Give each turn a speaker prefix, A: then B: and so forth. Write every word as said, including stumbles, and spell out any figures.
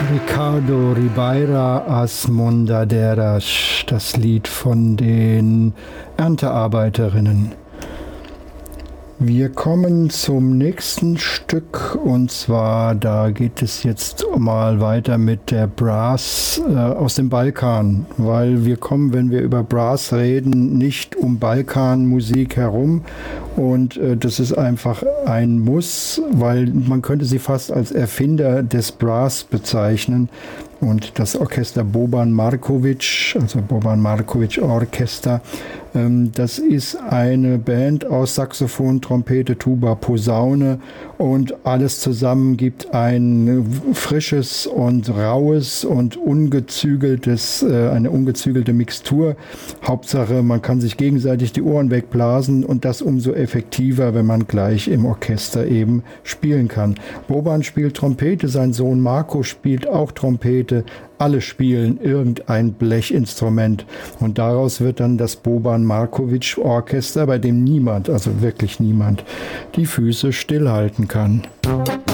A: Ricardo Ribeira As Mondaderas, das Lied von den Erntearbeiterinnen. Wir kommen zum nächsten Stück und zwar, da geht es jetzt mal weiter mit der Brass äh, aus dem Balkan, weil wir kommen, wenn wir über Brass reden, nicht um Balkanmusik herum und äh, das ist einfach ein Muss, weil man könnte sie fast als Erfinder des Brass bezeichnen. Und das Orchester Boban Marković, also Boban Marković Orchester, ähm, das ist eine Band aus Saxophon, Trompete, Tuba, Posaune und alles zusammen gibt ein frisches und raues und ungezügeltes, äh, eine ungezügelte Mixtur. Hauptsache, man kann sich gegenseitig die Ohren wegblasen und das umso effektiver, wenn man gleich im Orchester eben spielen kann. Boban spielt Trompete, sein Sohn Marko spielt auch Trompete. Alle spielen irgendein Blechinstrument und daraus wird dann das Boban Marković Orchester, bei dem niemand, also wirklich niemand, die Füße stillhalten kann.